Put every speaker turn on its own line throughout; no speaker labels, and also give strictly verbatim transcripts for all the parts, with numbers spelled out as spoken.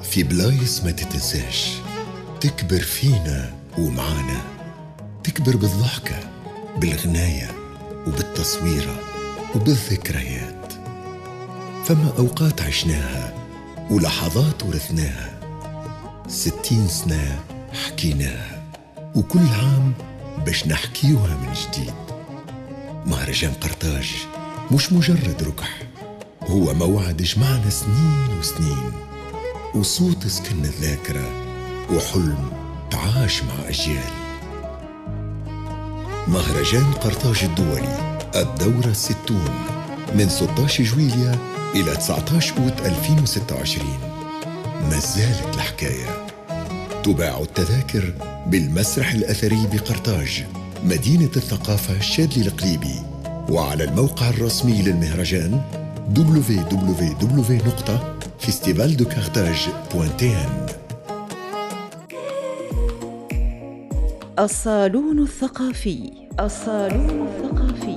في بلايص ما تتنساش، تكبر فينا ومعانا، تكبر بالضحكة، بالغناية، وبالتصويرة، وبالذكريات. فما أوقات عشناها ولحظات ورثناها، ستين سنة حكيناها، وكل عام باش نحكيوها من جديد. مهرجان قرطاج مش مجرد ركح، هو موعد جمعنا سنين وسنين، وصوت سكن الذاكرة، وحلم تعاش مع أجيال. مهرجان قرطاج الدولي الدورة الستون، من ستة عشر جويلية إلى تسعة عشر أوت ألفين وستة وعشرين. ما زالت الحكاية. تباع التذاكر بالمسرح الأثري بقرطاج، مدينة الثقافة الشاذلي القليبي، وعلى الموقع الرسمي للمهرجان دبليو دبليو دبليو نقطة فيستيفال دو كارتاج دوت تي إن.
الصالون الثقافي. الصالون الثقافي.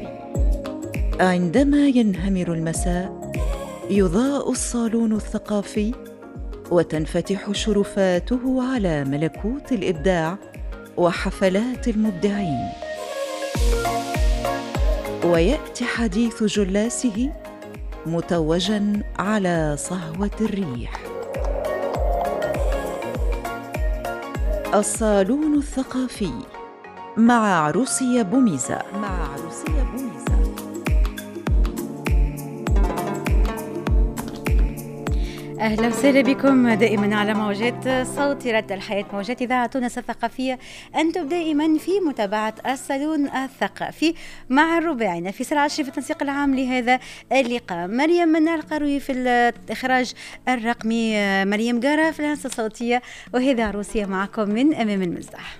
عندما ينهمر المساء يضاء الصالون الثقافي وتنفتح شرفاته على ملكوت الإبداع وحفلات المبدعين، ويأتي حديث جلاسه متوجاً على صهوة الريح. الصالون الثقافي مع عروسية بوميزة. مع عروسية بوميزة.
أهلا وسهلا بكم دائما على موجات صوت رد الحياة، موجات إذاعة تونس الثقافية. أنتم دائما في متابعة الصالون الثقافي مع الرباعي في سرعة في التنسيق العام لهذا اللقاء. مريم منال القروي في الإخراج الرقمي، مريم قارة في الهندسة الصوتية، وهذا عروسية معكم من أمام المزدح.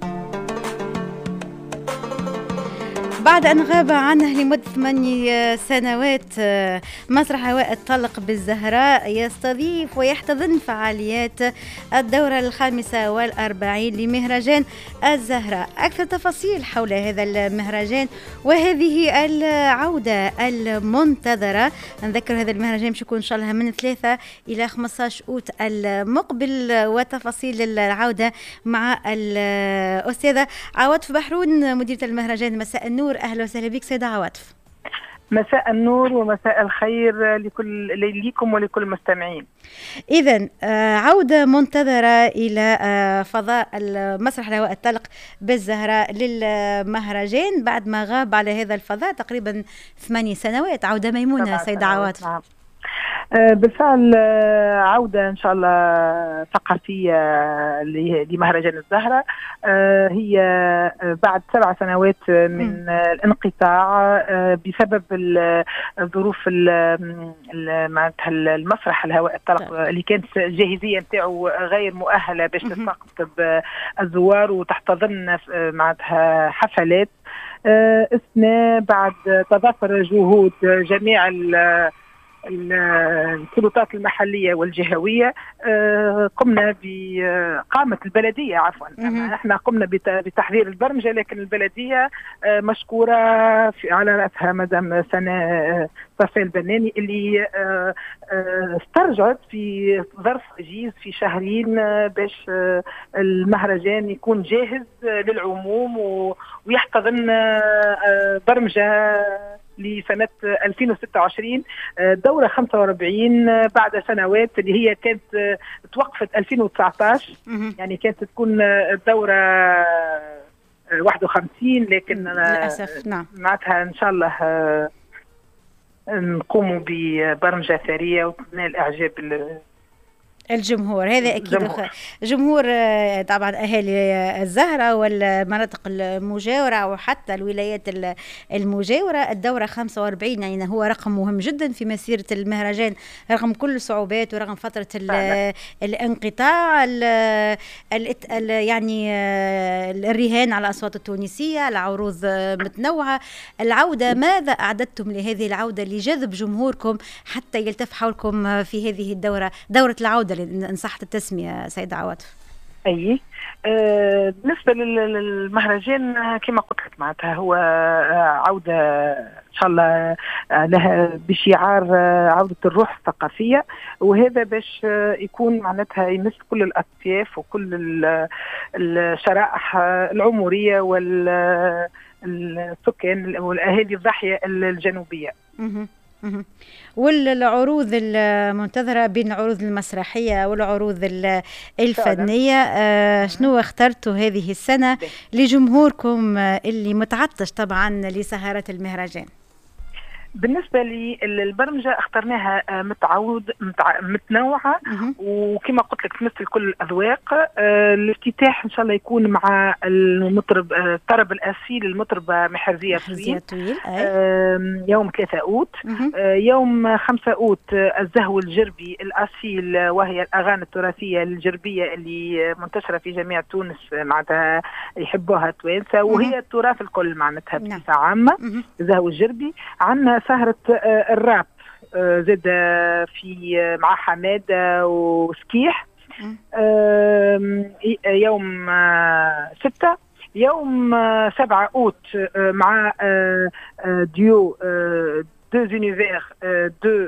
بعد أن غاب عنه لمدة ثماني سنوات، مسرح هواء الطلق بالزهراء يستضيف ويحتضن فعاليات الدورة الخامسة والأربعين لمهرجان الزهراء. أكثر تفاصيل حول هذا المهرجان وهذه العودة المنتظرة. نذكر هذا المهرجان باش يكون إن شاء الله من ثلاثة إلى خمسة عشر أوت المقبل، وتفاصيل العودة مع الأستاذة عواطف بحرون مديرة المهرجان. مساء النور، أهلا وسهلا بك سيدة عواطف.
مساء النور ومساء الخير لكل ليكم ولكل المستمعين.
إذن عودة منتظرة إلى فضاء المسرح الهواء الطلق بالزهراء للمهرجان بعد ما غاب على هذا الفضاء تقريبا ثماني سنوات. عودة ميمونة سيدة عواطف.
نعم. بالفعل عودة إن شاء الله ثقافية لمهرجان الزهرة، هي بعد سبع سنوات من الانقطاع بسبب الظروف معناتها المسرح الهواء الطلق اللي كانت الجاهزية نتاعو غير مؤهلة باش تستقطب الزوار وتحتضن معناتها حفلات. اثناء بعد تضافر جهود جميع السلطات المحلية والجهوية، قمنا بقامة البلدية عفوا احنا قمنا بتحضير البرمجة، لكن البلدية مشكورة على رأسها مدام سناء صفاء البناني اللي استرجعت في ظرف وجيز في شهرين باش المهرجان يكون جاهز للعموم ويحتضن برمجة لسنة ألفين وستة وعشرين، دورة خمسة وأربعين بعد سنوات اللي هي كانت توقفت ألفين وتسعة عشر، يعني كانت تكون الدورة واحد وخمسين، لكن
للأسف نعم
معناتها إن شاء الله نقوموا ببرمجة ثرية وتنال إعجاب
الجمهور. هذا أكيد جمهور, جمهور طبعا أهالي الزهرة والمناطق المجاورة وحتى الولايات المجاورة. الدورة خمسة وأربعين يعني هو رقم مهم جدا في مسيرة المهرجان رغم كل الصعوبات ورغم فترة الانقطاع، ال ال يعني الرهان على الأصوات التونسية، العروض متنوعة. العودة، ماذا أعددتم لهذه العودة لجذب جمهوركم حتى يلتف حولكم في هذه الدورة، دورة العودة إن صحت التسمية سيدة عواطف؟
اي آه بالنسبه للمهرجان كما قلت لك معناتها هو عوده ان شاء الله لها بشعار عوده الروح الثقافيه، وهذا باش يكون معناتها يمس كل الاطياف وكل الشرائح العمريه والسكان والاهالي الضاحيه الجنوبيه.
والعروض المنتظرة بين العروض المسرحية والعروض الفنية، آه شنو اخترتوا هذه السنة لجمهوركم اللي متعطش طبعا لسهرة المهرجان؟
بالنسبة للبرمجة اخترناها متعود متع... متنوعة وكما قلت لك تمثل كل الأذواق. اه الافتتاح إن شاء الله يكون مع المطرب اه الطرب الأصيل المطربة محرزية طويل اه يوم ثلاثة أوت. اه يوم خمسة أوت الزهو الجربي الأصيل، وهي الأغاني التراثية الجربية اللي منتشرة في جميع تونس معناتها يحبوها التوانسة، وهي التراث الكل معناتها بصفة عامة. الزهو الجربي عندنا سهرة الراب زاد في مع حمادة وسكيح يوم ستة. يوم سبعة أوت مع ديو دو زونيفير دو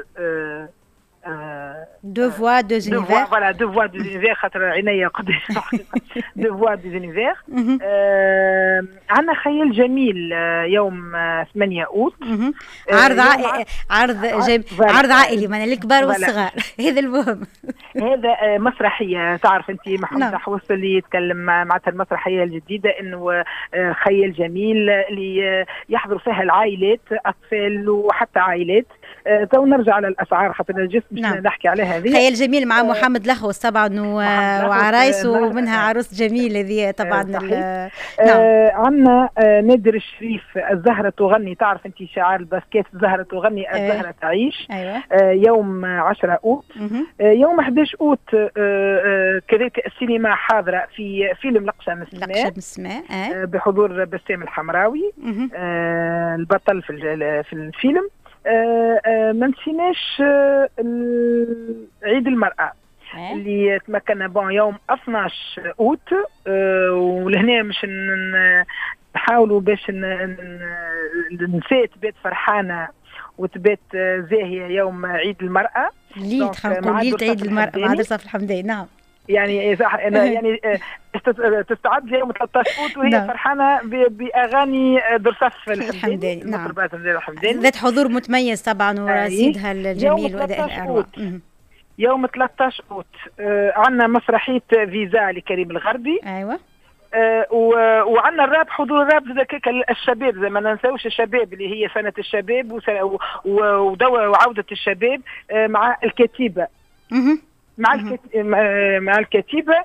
دو فوا دو زونيفير
فوالا دو فوا دو زونيفير خاطر عينيا قداش دو فوا دو زونيفير. عندنا خيال جميل يوم ثمانية أوت،
عرض عائلي عرض جم... عرض عائلي من الكبار والصغار. هذا المهم. هذا
مسرحية تعرف أنت محمد حوس اللي يتكلم معناتها المسرحية الجديدة إنه خيال جميل اللي يحضر فيها العائلات أطفال وحتى عائلات. تو نرجع على الأسعار خاطر الجسم نعم. نحكي عليها هذه.
خيال جميل مع محمد لخوص طبعا و... وعرايس ومنها عروس جميل هذه طبعا.
آه نعم. آه عندنا آه نادر الشريف الزهرة تغني، تعرف انت شعار الباسكيت الزهرة تغني الزهرة تعيش.
أيوة.
آه يوم عشرة أوت. آه يوم أحد عشر أوت آه آه كذلك السينما حاضرة في فيلم لقشة من السماء.
لقشة من السماء
آه بحضور بسام الحمراوي آه البطل في في الفيلم. آه آه ما نسيناش آه عيد المرأة أه؟ اللي تمكنا بون يوم اثناش أوت. آه ولهنا مش نحاولوا باش النساء تبات فرحانة وتبات زاهية يوم عيد المرأة.
ليلة خلقوا ليلة عيد المرأة مع درصف الحمداني. نعم
يعني صح أنا يعني تستعد ليوم ثلاثة عشر أوت وهي نعم. فرحانة بأغاني درصف الحمداني.
نعم.
الحمداني
ذات حضور متميز طبعا ورصيدها الجميل وأداء الأروع.
يوم ثلاثة عشر أوت آه عندنا مسرحية فيزا لكريم الغربي.
أيوة.
آه وعندنا الراب حضور الراب ذاك الشباب زي ما ننساوش الشباب اللي هي سنة الشباب ودوا وعودة الشباب آه مع الكتيبة. مع مع الكتيبة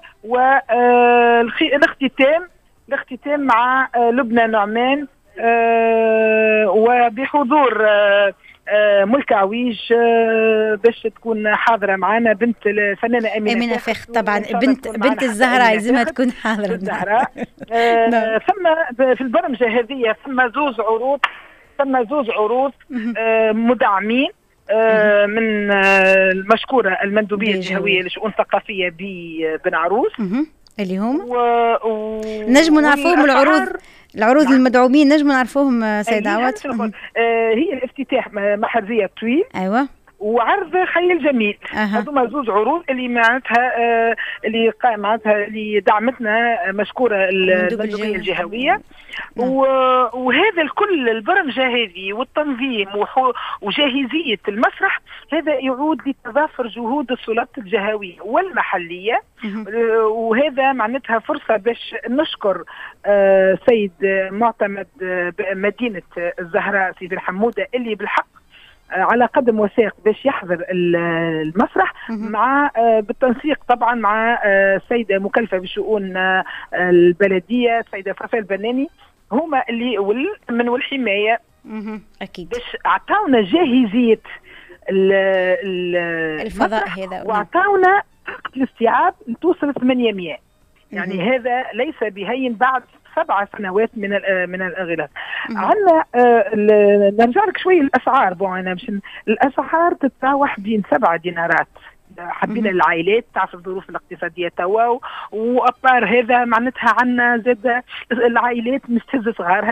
والاختتام الاختتام مع لبنى نعمان وبحضور ملك عويج باش تكون حاضرة معنا بنت الفنانة أمينة,
أمينة فخ طبعا بنت بنت الزهراء لازمها تكون حاضرة.
الزهراء ثم في البرمجة هذه ثم زوج عروض ثم زوج عروض مدعمين آه من آه المشكورة المندوبية الجهوية لشؤون ثقافية ببن عروس
اللي هم
و... و...
نجم نعرفوهم العروض العروض نعم. المدعومين نجم نعرفوهم سيد عوض.
آه هي الافتتاح محرزية طويل.
أيوة.
وعرض خيال جميل. هذوما زوج عروض اللي معناتها آه اللي معناتها اللي دعمتنا مشكورة المندوبية الجهوية. وهذا الكل البرمجة هذه والتنظيم وجاهزية المسرح هذا يعود لتضافر جهود السلطات الجهوية والمحلية. وهذا معناتها فرصة باش نشكر آه سيد معتمد مدينة الزهراء سيد الحمودة اللي بالحق على قدم وساق باش يحضر المسرح مع بالتنسيق طبعا مع السيدة مكلفة بشؤون البلدية السيدة فافا البناني هما اللي من والحماية
أكيد
باش أعطاونا جاهزية
الفضاء هذا
وأعطاونا الاستيعاب توصل ثمانمائة. يعني هذا ليس بهين بعد سبع سنوات من من الانغلاق. عندنا آه نرجع لك شوي الاسعار. بون انا باش الاسعار تتراوح بين سبعة دينارات حبينا العائلات تعرف الظروف الاقتصاديه توا، وابار هذا معناتها عندنا زاد العائلات مستهزه صغارها